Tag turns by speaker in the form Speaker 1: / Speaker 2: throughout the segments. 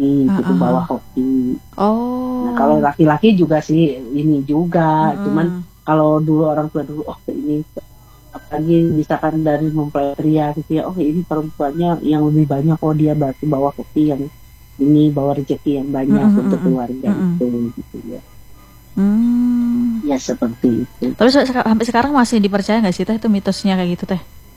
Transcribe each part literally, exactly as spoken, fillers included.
Speaker 1: kopi,
Speaker 2: Uh,
Speaker 1: gitu
Speaker 2: uh.
Speaker 1: bawa kopi. Nah kalau
Speaker 2: Oh.
Speaker 1: laki-laki juga sih ini juga, cuman
Speaker 2: Mm-mm.
Speaker 1: kalau dulu orang tua dulu, oh ini apalagi misalkan dari mempelai pria gitu ya, oh ini perempuannya yang lebih banyak, oh dia berarti bawa kopi yang ini, bawa rezeki yang banyak
Speaker 2: Mm-mm,
Speaker 1: untuk
Speaker 2: mm-mm,
Speaker 1: keluarga
Speaker 2: mm-mm.
Speaker 1: itu, gitu ya.
Speaker 2: Hmm.
Speaker 1: Ya seperti itu.
Speaker 2: Tapi se- seka- sampai sekarang masih dipercaya nggak sih teh itu mitosnya kayak gitu teh?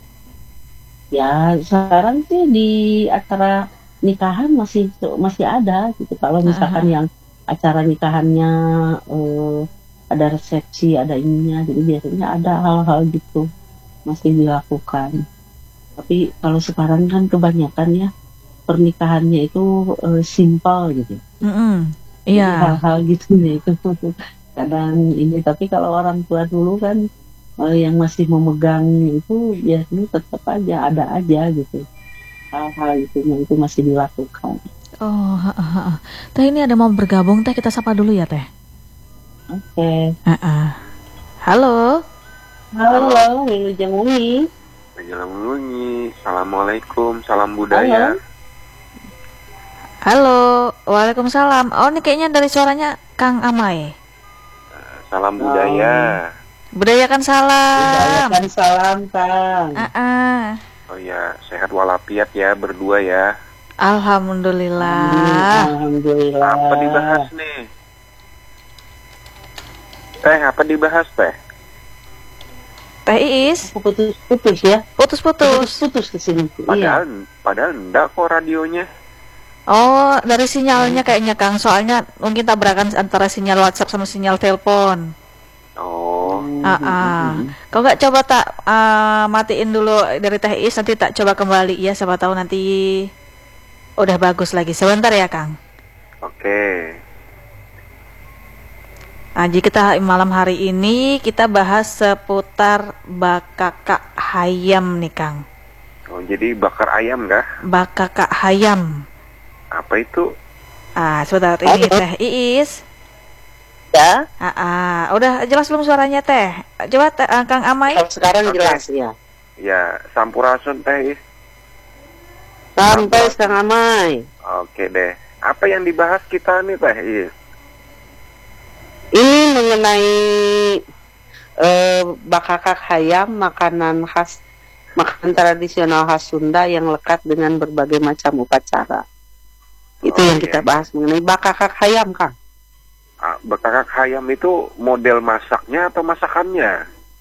Speaker 1: Ya sekarang sih di acara nikahan masih masih ada gitu. Kalau
Speaker 2: Ah, ah,
Speaker 1: misalkan
Speaker 2: ah.
Speaker 1: yang acara nikahannya eh, ada resepsi, ada ininya, jadi biasanya ada hal-hal gitu masih dilakukan. Tapi kalau sekarang kan kebanyakan ya pernikahannya itu eh, simpel gitu.
Speaker 2: Mm-mm.
Speaker 1: Jadi
Speaker 2: Iya.
Speaker 1: hal-hal gitu ya itu kadang ini. Tapi kalau orang tua dulu kan eh, yang masih memegang itu biasanya tetap aja ada aja gitu. Hal-hal itu yang itu masih dilakukan.
Speaker 2: Oh, ha, ha, ha. Teh ini ada mau bergabung teh, kita sapa dulu ya teh.
Speaker 1: Oke.
Speaker 2: Ah, ah. Halo.
Speaker 1: Halo, Wilujeng Umi.
Speaker 3: Menjelang Assalamualaikum, salam budaya.
Speaker 1: Halo.
Speaker 2: Halo. Waalaikumsalam. Oh, ini kayaknya dari suaranya Kang Amai.
Speaker 3: Salam budaya.
Speaker 2: Budayakan salam.
Speaker 1: Budayakan salam, Kang.
Speaker 2: Ah, ah.
Speaker 3: Oh ya, sehat walafiat ya berdua ya.
Speaker 2: Alhamdulillah.
Speaker 1: Alhamdulillah.
Speaker 3: Apa dibahas nih? Teh, apa dibahas teh?
Speaker 2: Teh Iis,
Speaker 1: Putus-putus ya.
Speaker 2: putus-putus.
Speaker 1: Putus ke sini.
Speaker 3: Padahal,
Speaker 1: Iya.
Speaker 3: padahal enggak kok radionya.
Speaker 2: Oh, dari sinyalnya kayaknya Kang. Soalnya mungkin tabrakan antara sinyal WhatsApp sama sinyal telepon.
Speaker 3: Oh,
Speaker 2: Ah, ah. Kau nggak coba tak ah, matiin dulu dari Teh Is, nanti tak coba kembali ya, siapa tahu nanti udah bagus lagi. Sebentar ya Kang.
Speaker 3: oke.
Speaker 2: Nah, jadi kita malam hari ini kita bahas seputar bakakak hayam nih Kang.
Speaker 3: Oh, jadi bakar ayam kah?
Speaker 2: Bakakak hayam.
Speaker 3: Apa itu?
Speaker 2: Ah, sebentar ini
Speaker 1: Halo.
Speaker 2: Teh Iis.
Speaker 1: Ya.
Speaker 2: Ah, ah. Udah jelas belum suaranya Teh? Coba teh, ah, Kang Amai.
Speaker 1: Kalau sekarang
Speaker 3: Oke.
Speaker 1: jelas ya.
Speaker 3: Ya, sampurasun teh.
Speaker 1: Sampai Kang Amai.
Speaker 3: Oke deh. Apa yang dibahas kita nih teh? Is?
Speaker 1: Ini mengenai eh, bakakak hayam, makanan khas, makanan tradisional khas Sunda yang lekat dengan berbagai macam upacara. Itu
Speaker 3: Oh,
Speaker 1: yang
Speaker 3: iya.
Speaker 1: kita bahas mengenai bakakak hayam, Kang.
Speaker 3: Ah, bakakak hayam itu model masaknya atau masakannya?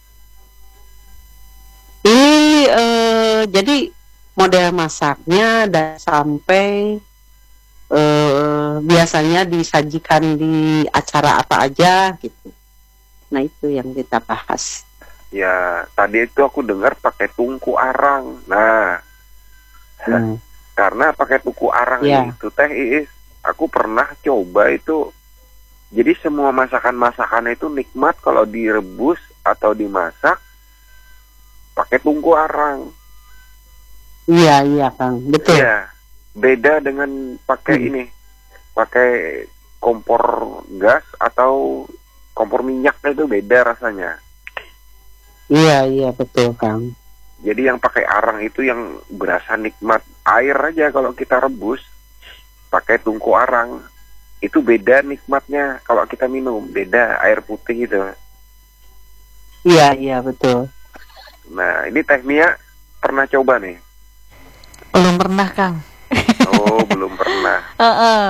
Speaker 1: Ini eh, jadi model masaknya dan sampai eh, biasanya disajikan di acara apa aja gitu. Nah itu yang kita bahas.
Speaker 3: Ya, tadi itu aku dengar pakai tungku arang. Nah,
Speaker 1: Hmm.
Speaker 3: karena pakai tungku arang
Speaker 1: Ya.
Speaker 3: itu teh Iis, aku pernah coba itu. Jadi semua masakan-masakan itu nikmat kalau direbus atau dimasak pakai tungku arang.
Speaker 1: Iya iya Kang, betul.
Speaker 3: Iya, beda dengan pakai
Speaker 1: Hmm.
Speaker 3: ini, pakai kompor gas atau kompor minyak itu beda rasanya.
Speaker 1: Iya iya betul Kang.
Speaker 3: Jadi yang pakai arang itu yang berasa nikmat air aja kalau kita rebus pakai tungku arang itu beda nikmatnya kalau kita minum, beda air putih itu.
Speaker 1: Iya iya betul.
Speaker 3: Nah ini Teh Mia pernah coba nih?
Speaker 2: Belum pernah Kang.
Speaker 3: Oh belum pernah.
Speaker 2: Heeh.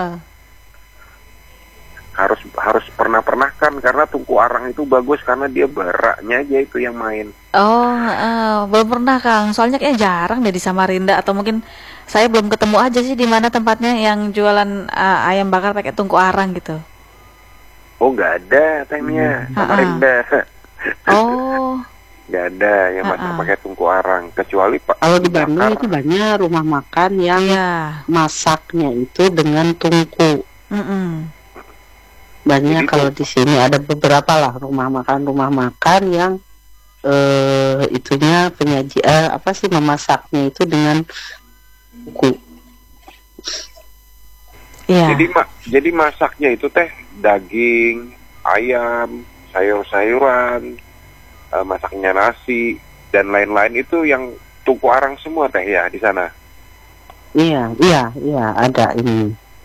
Speaker 3: Harus harus pernah pernah kan karena tungku arang itu bagus karena dia baraknya aja itu yang main.
Speaker 2: Oh, heeh. Belum pernah Kang. Soalnya kayaknya jarang deh di Samarinda, atau mungkin saya belum ketemu aja sih di mana tempatnya yang jualan ah, ayam bakar pakai tungku arang gitu.
Speaker 3: Oh nggak ada Teh Mia,
Speaker 2: Hmm.
Speaker 3: Samarinda.
Speaker 2: Oh,
Speaker 3: Nggak ada yang masak
Speaker 2: Ha-ha.
Speaker 3: pakai tungku arang kecuali Pak.
Speaker 1: Kalau di Bandung itu banyak rumah makan yang
Speaker 2: iya.
Speaker 1: masaknya itu dengan tungku.
Speaker 2: Mm-mm.
Speaker 1: Banyak
Speaker 3: Jadi
Speaker 1: kalau di sini ada beberapa lah rumah makan rumah makan yang eh itunya penyaji eh, apa sih memasaknya itu dengan tungku.
Speaker 2: Iya.
Speaker 3: Jadi ma- jadi masaknya itu teh daging, ayam, sayur-sayuran, eh, masaknya nasi dan lain-lain itu yang tungku arang semua teh ya di sana.
Speaker 1: Iya iya iya ada ini.